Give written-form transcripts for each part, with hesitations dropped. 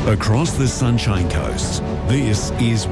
Across the Sunshine Coast, this is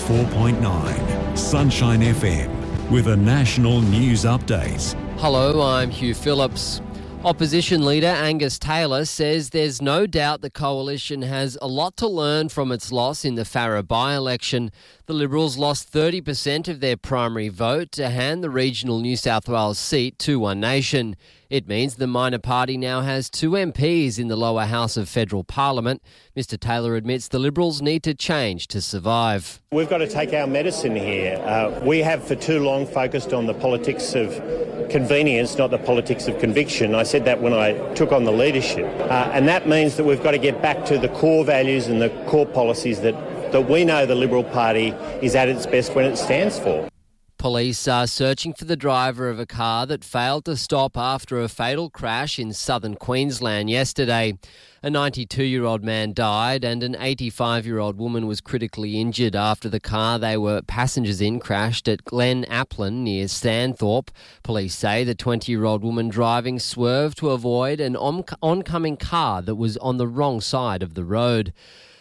104.9 Sunshine FM with a national news update. Hello, I'm Hugh Phillips. Opposition leader Angus Taylor says there's no doubt the coalition has a lot to learn from its loss in the Farrer by-election. The Liberals lost 30% of their primary vote to hand the regional New South Wales seat to One Nation. It means the minor party now has 2 MPs in the lower house of federal parliament. Mr Taylor admits the Liberals need to change to survive. We've got to take our medicine here. We have for too long focused on the politics of convenience, not the politics of conviction. I said that when I took on the leadership. And that means that we've got to get back to the core values and the core policies that we know the Liberal Party is at its best when it stands for. Police are searching for the driver of a car that failed to stop after a fatal crash in southern Queensland yesterday. A 92-year-old man died and an 85-year-old woman was critically injured after the car they were passengers in crashed at Glen Applin near Stanthorpe. Police say the 20-year-old woman driving swerved to avoid an oncoming car that was on the wrong side of the road.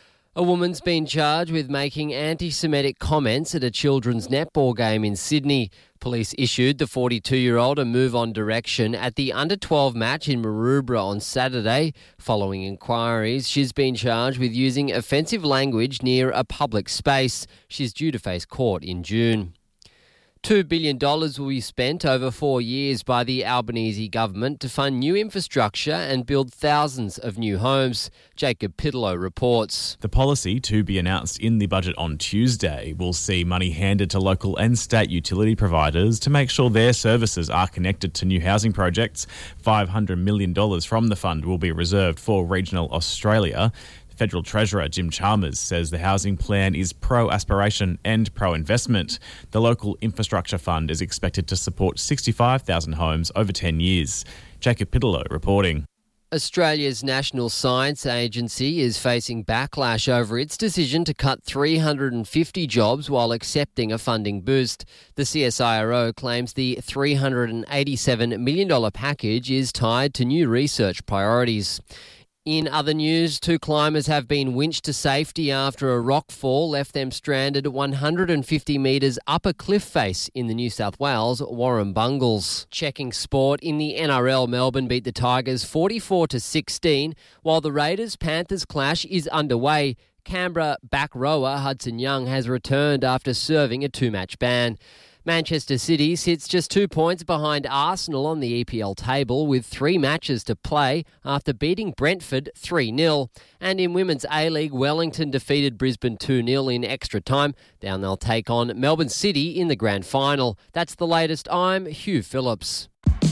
A woman's been charged with making anti-Semitic comments at a children's netball game in Sydney. Police issued the 42-year-old a move-on direction at the under-12 match in Maroubra on Saturday. Following inquiries, she's been charged with using offensive language near a public space. She's due to face court in June. $2 billion will be spent over 4 years by the Albanese government to fund new infrastructure and build thousands of new homes. Jacob Pitlow reports. The policy, to be announced in the budget on Tuesday, will see money handed to local and state utility providers to make sure their services are connected to new housing projects. $500 million from the fund will be reserved for regional Australia. Federal Treasurer Jim Chalmers says the housing plan is pro-aspiration and pro-investment. The local infrastructure fund is expected to support 65,000 homes over 10 years. Jacob Pitlow reporting. Australia's National Science Agency is facing backlash over its decision to cut 350 jobs while accepting a funding boost. The CSIRO claims the $387 million package is tied to new research priorities. In other news, 2 climbers have been winched to safety after a rock fall left them stranded 150 metres up a cliff face in the New South Wales Warrumbungles. Checking sport, in the NRL, Melbourne beat the Tigers 44-16, while the Raiders-Panthers clash is underway. Canberra back rower Hudson Young has returned after serving a 2-match ban. Manchester City sits just 2 points behind Arsenal on the EPL table with 3 matches to play after beating Brentford 3-0. And in Women's A-League, Wellington defeated Brisbane 2-0 in extra time. Down they'll take on Melbourne City in the grand final. That's the latest. I'm Hugh Phillips.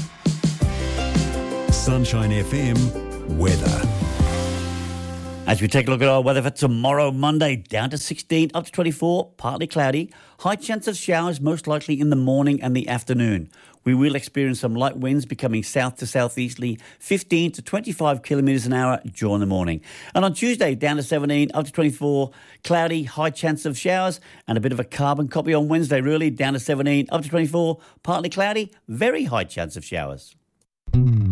Sunshine FM weather. As we take a look at our weather for tomorrow, Monday, down to 16, up to 24, partly cloudy. High chance of showers, most likely in the morning and the afternoon. We will experience some light winds becoming south to southeasterly, 15 to 25 kilometres an hour during the morning. And on Tuesday, down to 17, up to 24, cloudy, high chance of showers, and a bit of a carbon copy on Wednesday, really, down to 17, up to 24, partly cloudy, very high chance of showers.